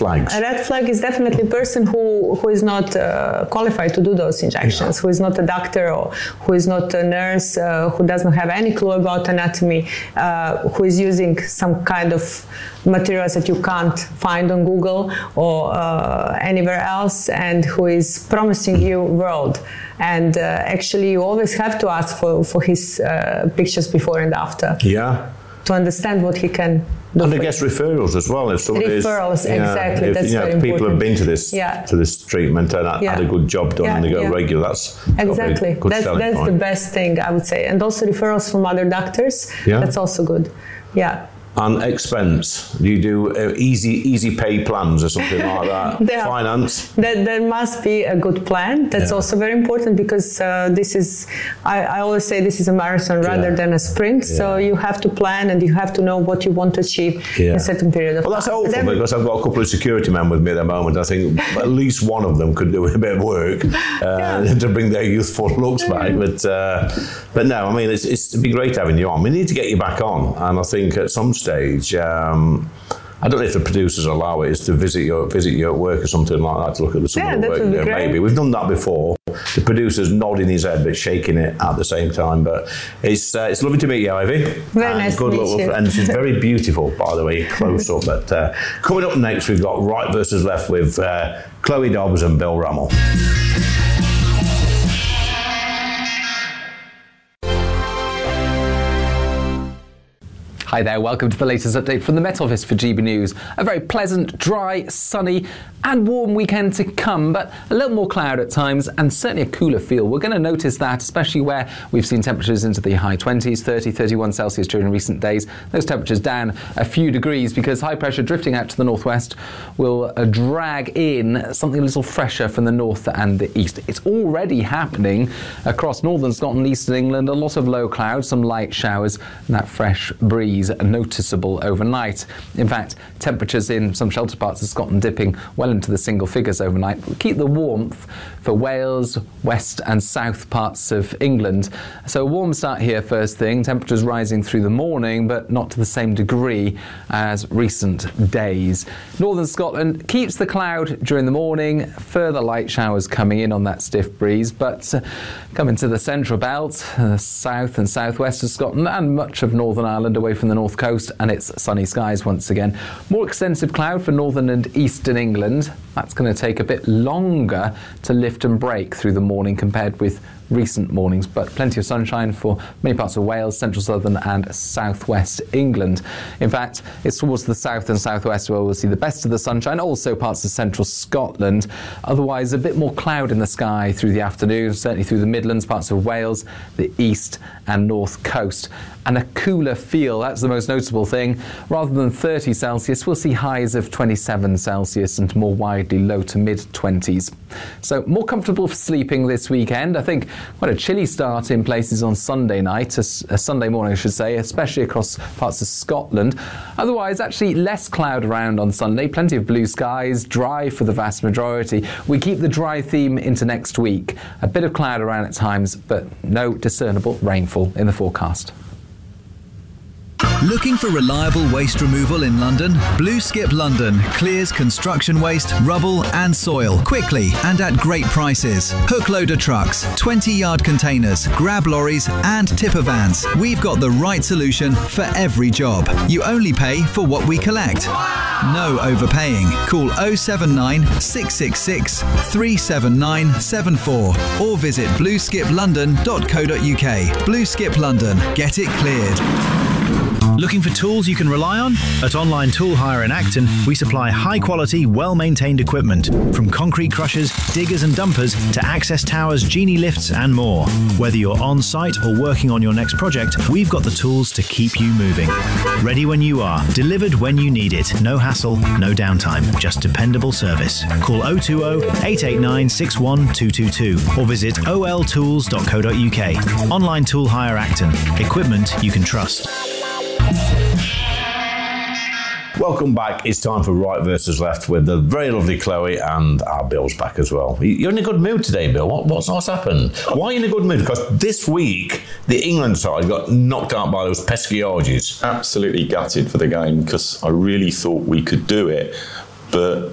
flags? A red flag is definitely a person who is not qualified to do those injections, who is not a doctor or who is not a nurse, who doesn't have any clue about anatomy, who is using some kind of materials that you can't find on Google or anywhere else, and who is promising you world. And actually, you always have to ask for his pictures before and after. Yeah. To understand what he can do. And I guess referrals as well. If referrals, exactly. If, that's very people important. have been to this treatment and had a good job done and they go regular, that's exactly. That's the best thing, I would say. And also referrals from other doctors. Yeah. That's also good. Yeah. And expense, do you do easy pay plans or something like that? Finance? There must be a good plan. That's also very important, because this is, I always say this is a marathon rather than a sprint. So you have to plan and you have to know what you want to achieve in a certain period of time. Well, that's helpful, because I've got a couple of security men with me at the moment. I think at least one of them could do a bit of work to bring their youthful looks back. But no, I mean, it's be great having you on. We need to get you back on. And I think at some stage, I don't know if the producers allow it, is to visit you at work or something like that, to look at some of the work there. Maybe we've done that before. The producer's nodding his head but shaking it at the same time. But it's lovely to meet you, Ivy. Very nice to meet you. And she's very beautiful, by the way, close up. But coming up next, we've got Right versus Left with Chloe Dobbs and Bill Rammell. Hi there, welcome to the latest update from the Met Office for GB News. A very pleasant, dry, sunny and warm weekend to come, but a little more cloud at times and certainly a cooler feel. We're going to notice that, especially where we've seen temperatures into the high 20s, 30, 31 Celsius during recent days. Those temperatures down a few degrees because high pressure drifting out to the northwest will drag in something a little fresher from the north and the east. It's already happening across northern Scotland, eastern England. A lot of low clouds, some light showers, and that fresh breeze noticeable overnight. In fact, temperatures in some sheltered parts of Scotland dipping well into the single figures overnight. We'll keep the warmth for Wales, west and south parts of England. So a warm start here first thing, temperatures rising through the morning but not to the same degree as recent days. Northern Scotland keeps the cloud during the morning, further light showers coming in on that stiff breeze, but coming to the central belt, south and southwest of Scotland and much of Northern Ireland away from the north coast, and it's sunny skies once again. More extensive cloud for northern and eastern England. That's going to take a bit longer to lift and break through the morning compared with recent mornings, but plenty of sunshine for many parts of Wales, central southern and southwest England. In fact, it's towards the south and southwest where we'll see the best of the sunshine, also parts of central Scotland. Otherwise, a bit more cloud in the sky through the afternoon, certainly through the Midlands, parts of Wales, the east and north coast. And a cooler feel, that's the most notable thing. Rather than 30 Celsius, we'll see highs of 27 Celsius and more widely low to mid-20s. So more comfortable for sleeping this weekend. I think quite a chilly start in places on Sunday night, a Sunday morning I should say, especially across parts of Scotland. Otherwise, actually less cloud around on Sunday, plenty of blue skies, dry for the vast majority. We keep the dry theme into next week. A bit of cloud around at times, but no discernible rainfall in the forecast. Looking for reliable waste removal in London? Blue Skip London clears construction waste, rubble and soil quickly and at great prices. Hook loader trucks, 20-yard containers, grab lorries and tipper vans. We've got the right solution for every job. You only pay for what we collect. No overpaying. Call 079 666 37974 or visit blueskiplondon.co.uk. Blue Skip London. Get it cleared. Looking for tools you can rely on? At Online Tool Hire in Acton, we supply high-quality, well-maintained equipment, from concrete crushers, diggers and dumpers to access towers, genie lifts and more. Whether you're on-site or working on your next project, we've got the tools to keep you moving. Ready when you are, delivered when you need it. No hassle, no downtime, just dependable service. Call 020 889 61222 or visit oltools.co.uk. Online Tool Hire Acton. Equipment you can trust. Welcome back. It's time for Right versus Left with the very lovely Chloe, and our Bill's back as well. You're in a good mood today, Bill. What's happened? Why are you in a good mood? Because this week, the England side got knocked out by those pesky Georgies. Absolutely gutted for the game because I really thought we could do it. But